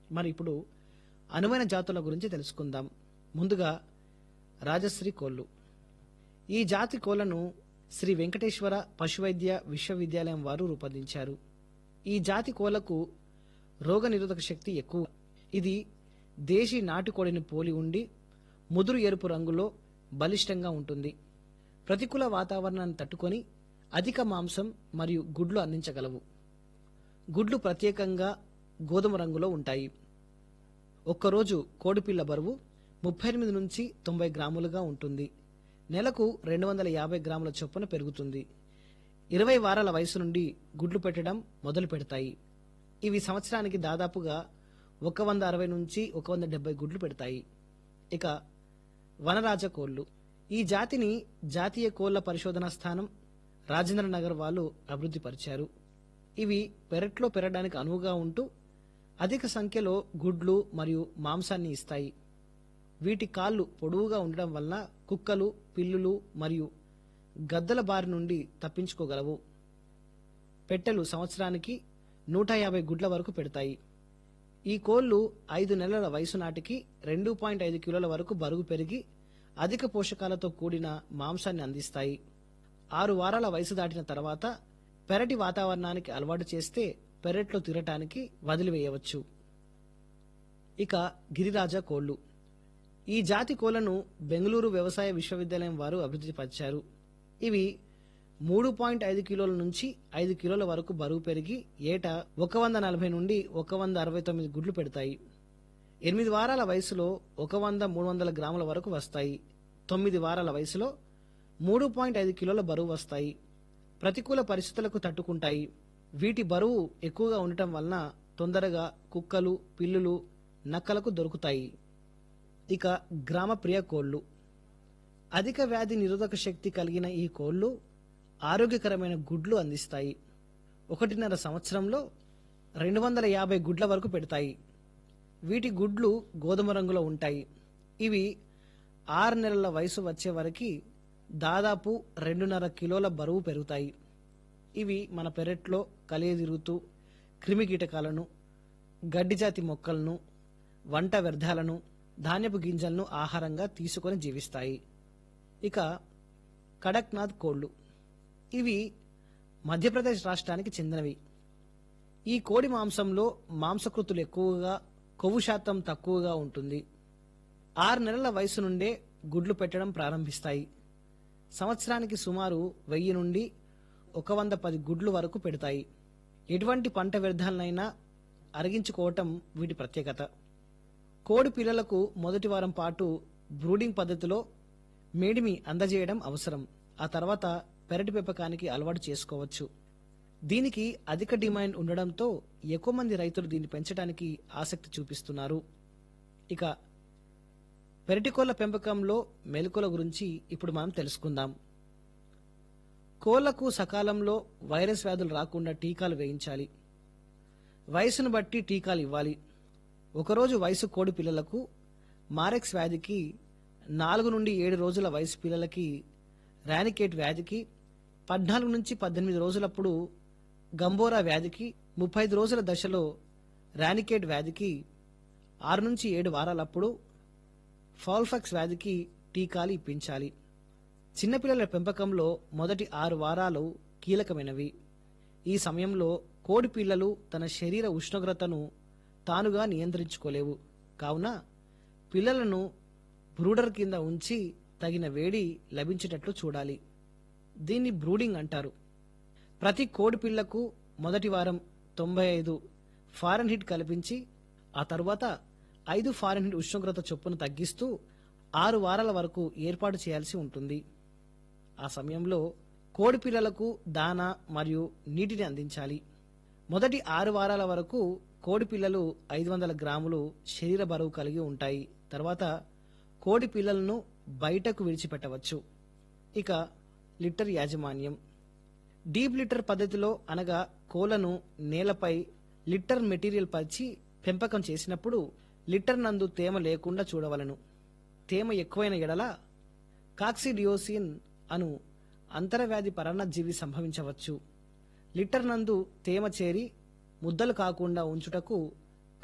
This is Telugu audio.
మరి ఇప్పుడు అనువైన జాతుల గురించి తెలుసుకుందాం. ముందుగా రాజశ్రీ కోళ్లు. ఈ జాతి కోళ్లను శ్రీ వెంకటేశ్వర పశువైద్య విశ్వవిద్యాలయం వారు రూపొందించారు. ఈ జాతి కోళ్లకు రోగనిరోధక శక్తి ఎక్కువ. ఇది దేశీ నాటుకోడిని పోలి ఉండి ముదురు ఎరుపు రంగులో బలిష్టంగా ఉంటుంది. ప్రతికూల వాతావరణాన్ని తట్టుకొని అధిక మాంసం మరియు గుడ్లు అందించగలవు. గుడ్లు ప్రత్యేకంగా గోధుమ రంగులో ఉంటాయి. ఒక్కరోజు కోడిపిల్ల బరువు 38 నుంచి 90 గ్రాములుగా ఉంటుంది. నెలకు 250 గ్రాముల చొప్పున పెరుగుతుంది. 20 వారాల వయసు నుండి గుడ్లు పెట్టడం మొదలు పెడతాయి. ఇవి సంవత్సరానికి దాదాపుగా 160 నుంచి 170 గుడ్లు పెడతాయి. ఇక వనరాజ కోళ్లు. ఈ జాతిని జాతీయ కోళ్ల పరిశోధనా స్థానం రాజేంద్రనగర్ వాళ్ళు అభివృద్ధి పరిచారు. ఇవి పెరట్లో పెరగడానికి అనువుగా ఉంటూ అధిక సంఖ్యలో గుడ్లు మరియు మాంసాన్ని ఇస్తాయి. వీటి కాళ్ళు పొడవుగా ఉండడం వలన కుక్కలు, పిల్లులు మరియు గద్దల బారి నుండి తప్పించుకోగలవు. పెట్టెలు సంవత్సరానికి 150 గుడ్ల వరకు పెడతాయి. ఈ కోళ్లు 5 నెలల వయసు నాటికి 2.5 కిలోల వరకు బరువు పెరిగి అధిక పోషకాలతో కూడిన మాంసాన్ని అందిస్తాయి. 6 వారాల వయసు దాటిన తర్వాత పెరటి వాతావరణానికి అలవాటు చేస్తే పెరట్లో తిరగటానికి వదిలివేయవచ్చు. ఇక గిరిరాజ కోళ్లు. ఈ జాతి కోళ్లను బెంగళూరు వ్యవసాయ విశ్వవిద్యాలయం వారు అభివృద్ధి పరిచారు. ఇవి 3.5 కిలోల నుంచి 5 కిలోల వరకు బరువు పెరిగి ఏటా 140 నుండి 169 గుడ్లు పెడతాయి. 8 వారాల వయసులో 100-300 గ్రాముల వరకు వస్తాయి. 9 వారాల వయసులో 3.5 కిలోల బరువు వస్తాయి. ప్రతికూల పరిస్థితులకు తట్టుకుంటాయి. వీటి బరువు ఎక్కువగా ఉండటం వలన తొందరగా కుక్కలు, పిల్లులు, నక్కలకు దొరుకుతాయి. ఇక గ్రామ ప్రియ కోళ్లు. అధిక వ్యాధి నిరోధక శక్తి కలిగిన ఈ కోళ్లు ఆరోగ్యకరమైన గుడ్లు అందిస్తాయి. 1.5 సంవత్సరంలో 250 గుడ్ల వరకు పెడతాయి. వీటి గుడ్లు గోధుమ రంగులో ఉంటాయి. ఇవి 6 నెలల వయసు వచ్చే వరకు దాదాపు 2.5 కిలోల బరువు పెరుగుతాయి. ఇవి మన పెరట్లో కలియదిరుగుతూ క్రిమి కీటకాలను, గడ్డి జాతి మొక్కలను, వంట వ్యర్థాలను, ధాన్యపు గింజలను ఆహారంగా తీసుకొని జీవిస్తాయి. ఇక కడక్నాథ్ కోళ్లు. ఇవి మధ్యప్రదేశ్ రాష్ట్రానికి చెందినవి. ఈ కోడి మాంసంలో మాంసకృతులు ఎక్కువగా, కొవ్వు శాతం తక్కువగా ఉంటుంది. 6 నెలల వయసు నుండే గుడ్లు పెట్టడం ప్రారంభిస్తాయి. సంవత్సరానికి సుమారు 1000 నుండి 110 గుడ్లు వరకు పెడతాయి. ఎటువంటి పంట వ్యర్థాలనైనా అరిగించుకోవటం వీటి ప్రత్యేకత. కోడి పిల్లలకు మొదటి వారం పాటు బ్రూడింగ్ పద్ధతిలో మేడిమి అందజేయడం అవసరం. ఆ తర్వాత పెరటి పెంపకానికి అలవాటు చేసుకోవచ్చు. దీనికి అధిక డిమాండ్ ఉండడంతో ఎక్కువ మంది రైతులు దీన్ని పెంచడానికి ఆసక్తి చూపిస్తున్నారు. ఇక పెరటి కోళ్ల పెంపకంలో మెలకువల గురించి ఇప్పుడు మనం తెలుసుకుందాం. కోళ్లకు సకాలంలో వైరస్ వ్యాధులు రాకుండా టీకాలు వేయించాలి. వయసును బట్టి టీకాలు ఇవ్వాలి. ఒకరోజు వయసు కోడి పిల్లలకు మారెక్స్ వ్యాధికి, 4 నుండి 7 రోజుల వయసు పిల్లలకి రానికేట్ వ్యాధికి, 14 నుంచి 18 రోజులప్పుడు గంబోరా వ్యాధికి, 35 రోజుల దశలో రానికేట్ వ్యాధికి, 6 నుంచి 7 వారాలప్పుడు ఫౌల్ఫాక్స్ వ్యాధికి టీకాలు ఇప్పించాలి. చిన్నపిల్లల పెంపకంలో మొదటి 6 వారాలు కీలకమైనవి. ఈ సమయంలో కోడి పిల్లలు తన శరీర ఉష్ణోగ్రతను తానుగా నియంత్రించుకోలేవు. కావున పిల్లలను బ్రూడర్ కింద ఉంచి తగిన వేడి లభించేటట్లు చూడాలి. దీన్ని బ్రూడింగ్ అంటారు. ప్రతి కోడి పిల్లకు మొదటి వారం 95 ఫారెన్హీట్ కల్పించి ఆ తరువాత 5 ఫారెన్హీట్ ఉష్ణోగ్రత చొప్పున తగ్గిస్తూ 6 వారాల వరకు ఏర్పాటు చేయాల్సి ఉంటుంది. ఆ సమయంలో కోడి పిల్లలకు దానా మరియు నీటిని అందించాలి. మొదటి 6 వారాల వరకు కోడి పిల్లలు 500 గ్రాములు శరీర బరువు కలిగి ఉంటాయి. తర్వాత కోడి పిల్లలను బయటకు విడిచిపెట్టవచ్చు. ఇక లిట్టర్ యాజమాన్యం. డీప్ లిట్టర్ పద్ధతిలో అనగా కోళ్లను నేలపై లిట్టర్ మెటీరియల్ పరిచి పెంపకం చేసినప్పుడు లిట్టర్ నందు తేమ లేకుండా చూడవలను. తేమ ఎక్కువైన ఎడల కాక్సిడియోసిన్ అను అంతరవ్యాధి పరాన్నజీవి సంభవించవచ్చు. లిట్టర్ నందు తేమ చేరి ముద్దలు కాకుండా ఉంచుటకు